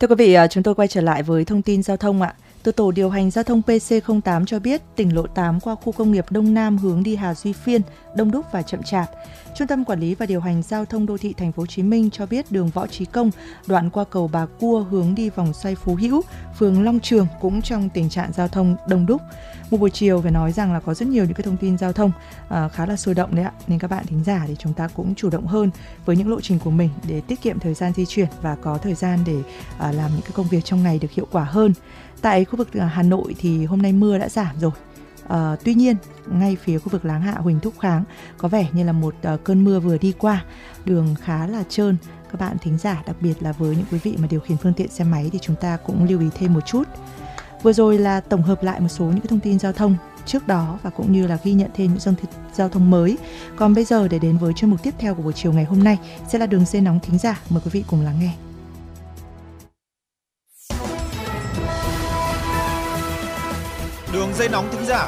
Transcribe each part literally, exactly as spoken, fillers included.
Thưa quý vị, chúng tôi quay trở lại với thông tin giao thông ạ. Từ tổ điều hành giao thông pê xê không tám cho biết, tỉnh lộ tám qua khu công nghiệp Đông Nam hướng đi Hà Duy Phiên, đông đúc và chậm chạp. Trung tâm Quản lý và Điều hành Giao thông Đô thị Thành phố Hồ Chí Minh cho biết đường Võ Chí Công, đoạn qua cầu Bà Cua hướng đi vòng xoay Phú Hữu, phường Long Trường cũng trong tình trạng giao thông đông đúc. Một buổi chiều phải nói rằng là có rất nhiều những cái thông tin giao thông uh, khá là sôi động đấy ạ. Nên các bạn thính giả thì chúng ta cũng chủ động hơn với những lộ trình của mình để tiết kiệm thời gian di chuyển và có thời gian để uh, làm những cái công việc trong ngày được hiệu quả hơn. Tại khu vực Hà Nội thì hôm nay mưa đã giảm rồi. À, tuy nhiên, ngay phía khu vực Láng Hạ, Huỳnh Thúc Kháng có vẻ như là một uh, cơn mưa vừa đi qua. Đường khá là trơn. Các bạn thính giả, đặc biệt là với những quý vị mà điều khiển phương tiện xe máy thì chúng ta cũng lưu ý thêm một chút. Vừa rồi là tổng hợp lại một số những cái thông tin giao thông trước đó và cũng như là ghi nhận thêm những dòng giao thông mới. Còn bây giờ để đến với chuyên mục tiếp theo của buổi chiều ngày hôm nay sẽ là đường dây nóng thính giả. Mời quý vị cùng lắng nghe. Đường dây nóng thính giả.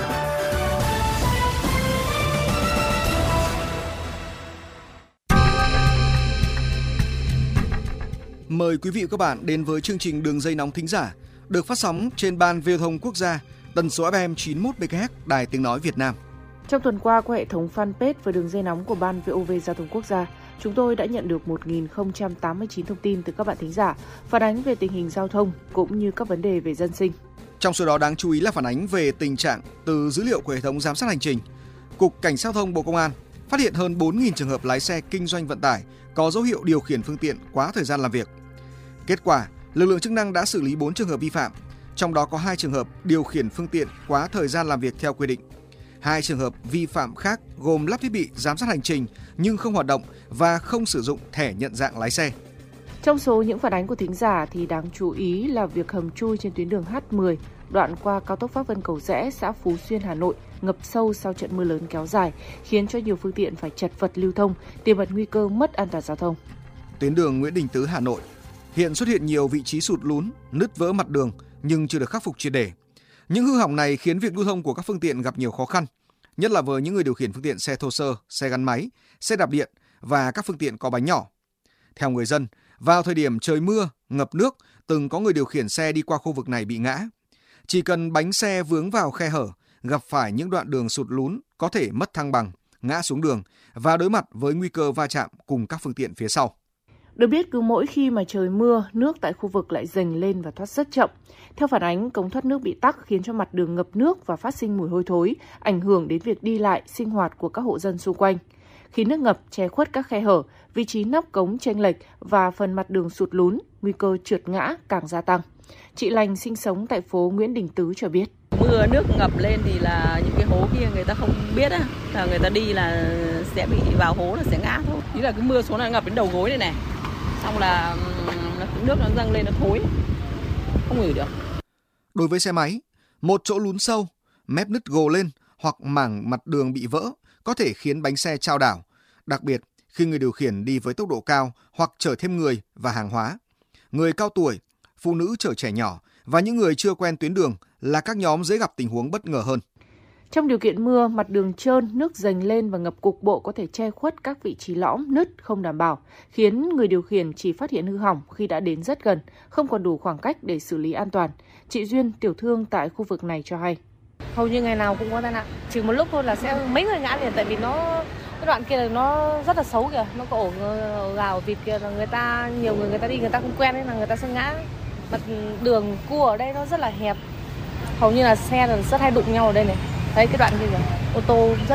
Mời quý vị và các bạn đến với chương trình Đường dây nóng thính giả được phát sóng trên Ban Viễn thông Quốc gia, tần số ép em chín mươi mốt mê ga héc, Đài Tiếng nói Việt Nam. Trong tuần qua, qua hệ thống fanpage và đường dây nóng của Ban vê o vê Giao thông Quốc gia, chúng tôi đã nhận được một nghìn không trăm tám mươi chín thông tin từ các bạn thính giả phản ánh về tình hình giao thông cũng như các vấn đề về dân sinh. Trong số đó đáng chú ý là phản ánh về tình trạng từ dữ liệu của hệ thống giám sát hành trình. Cục Cảnh sát giao thông Bộ Công an phát hiện hơn bốn nghìn trường hợp lái xe kinh doanh vận tải có dấu hiệu điều khiển phương tiện quá thời gian làm việc. Kết quả, lực lượng chức năng đã xử lý bốn trường hợp vi phạm, trong đó có hai trường hợp điều khiển phương tiện quá thời gian làm việc theo quy định. Hai trường hợp vi phạm khác gồm lắp thiết bị giám sát hành trình nhưng không hoạt động và không sử dụng thẻ nhận dạng lái xe. Trong số những phản ánh của thính giả thì đáng chú ý là việc hầm chui trên tuyến đường hát mười, đoạn qua cao tốc Pháp Vân Cầu Giẽ, xã Phú Xuyên, Hà Nội ngập sâu sau trận mưa lớn kéo dài, khiến cho nhiều phương tiện phải chật vật lưu thông, tiềm ẩn nguy cơ mất an toàn giao thông. Tuyến đường Nguyễn Đình Tứ, Hà Nội hiện xuất hiện nhiều vị trí sụt lún, nứt vỡ mặt đường nhưng chưa được khắc phục triệt để. Những hư hỏng này khiến việc lưu thông của các phương tiện gặp nhiều khó khăn, nhất là với những người điều khiển phương tiện xe thô sơ, xe gắn máy, xe đạp điện và các phương tiện có bánh nhỏ. Theo người dân, vào thời điểm trời mưa, ngập nước, từng có người điều khiển xe đi qua khu vực này bị ngã. Chỉ cần bánh xe vướng vào khe hở, gặp phải những đoạn đường sụt lún có thể mất thăng bằng, ngã xuống đường và đối mặt với nguy cơ va chạm cùng các phương tiện phía sau. Được biết, cứ mỗi khi mà trời mưa, nước tại khu vực lại dâng lên và thoát rất chậm. Theo phản ánh, cống thoát nước bị tắc khiến cho mặt đường ngập nước và phát sinh mùi hôi thối, ảnh hưởng đến việc đi lại, sinh hoạt của các hộ dân xung quanh. Khi nước ngập che khuất các khe hở, vị trí nắp cống chênh lệch và phần mặt đường sụt lún, nguy cơ trượt ngã càng gia tăng. Chị Lành sinh sống tại phố Nguyễn Đình Tứ cho biết. Mưa nước ngập lên thì là những cái hố kia người ta không biết á, là người ta đi là sẽ bị vào hố là sẽ ngã thôi. Ý là cái mưa xuống là ngập đến đầu gối này này, xong là nước nó dâng lên nó thối, không ngửi được. Đối với xe máy, một chỗ lún sâu, mép nứt gồ lên hoặc mảng mặt đường bị vỡ có thể khiến bánh xe chao đảo, đặc biệt khi người điều khiển đi với tốc độ cao hoặc chở thêm người và hàng hóa. Người cao tuổi, phụ nữ chở trẻ nhỏ và những người chưa quen tuyến đường là các nhóm dễ gặp tình huống bất ngờ hơn. Trong điều kiện mưa, mặt đường trơn, nước dâng lên và ngập cục bộ có thể che khuất các vị trí lõm, nứt không đảm bảo, khiến người điều khiển chỉ phát hiện hư hỏng khi đã đến rất gần, không còn đủ khoảng cách để xử lý an toàn. Chị Duyên, tiểu thương tại khu vực này cho hay. Hầu như ngày nào cũng có tai nạn, chỉ một lúc thôi là sẽ mấy người ngã liền, tại vì nó cái đoạn kia là nó rất là xấu kìa, nó có ổ gà ổ vịt kia, là người ta nhiều người người ta đi người ta không quen nên là người ta sẽ ngã. Mặt đường cua ở đây nó rất là hẹp, hầu như là xe là rất hay đụng nhau ở đây này. Đấy cái đoạn kia kìa, ô tô rất